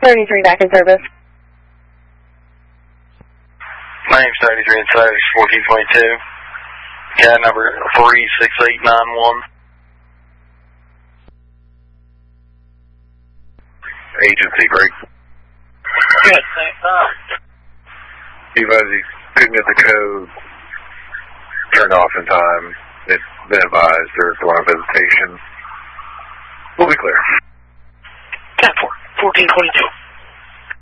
33 back in service. My name's 33 in service, 1422. Cat number 36891. Agency break. Good, thanks. Because he couldn't get the code turned off in time, it's been advised there's a lot of visitation. We'll be clear. Cat 1422.